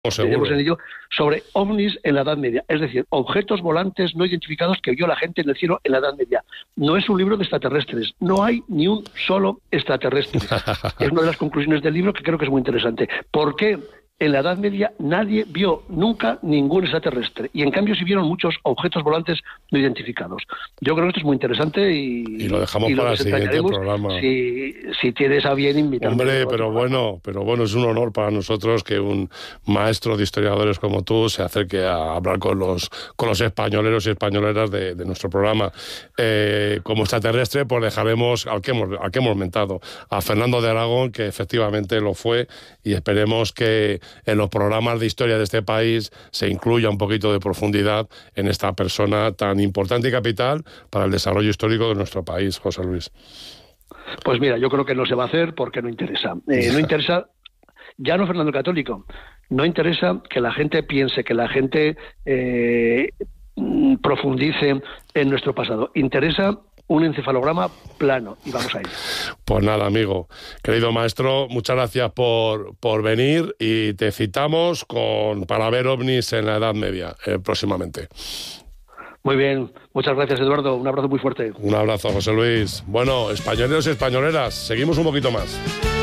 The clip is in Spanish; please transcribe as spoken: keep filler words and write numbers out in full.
Tenemos en ello sobre ovnis en la Edad Media, es decir, objetos volantes no identificados que vio la gente en el cielo en la Edad Media. No es un libro de extraterrestres, no hay ni un solo extraterrestre. Es una de las conclusiones del libro que creo que es muy interesante. ¿Por qué? En la Edad Media nadie vio nunca ningún extraterrestre y en cambio sí vieron muchos objetos volantes no identificados. Yo creo que esto es muy interesante y, y lo dejamos y para el siguiente programa. Si, si tienes a bien invitarme. Hombre, pero bueno, pero bueno, es un honor para nosotros que un maestro de historiadores como tú se acerque a hablar con los con los españoleros y españoleras de, de nuestro programa. Eh, como extraterrestre, pues dejaremos al que hemos al que hemos mentado, a Fernando de Aragón, que efectivamente lo fue, y esperemos que en los programas de historia de este país se incluya un poquito de profundidad en esta persona tan importante y capital para el desarrollo histórico de nuestro país, José Luis. Pues mira, yo creo que no se va a hacer porque no interesa. Eh, no interesa, ya no Fernando el Católico, no interesa que la gente piense, que la gente eh, profundice en nuestro pasado. Interesa un encefalograma plano, y vamos a ello. Pues nada, amigo. Querido maestro, muchas gracias por, por venir y te citamos con, para ver ovnis en la Edad Media eh, próximamente. Muy bien, muchas gracias, Eduardo. Un abrazo muy fuerte. Un abrazo, José Luis. Bueno, españoleros y españoleras, seguimos un poquito más.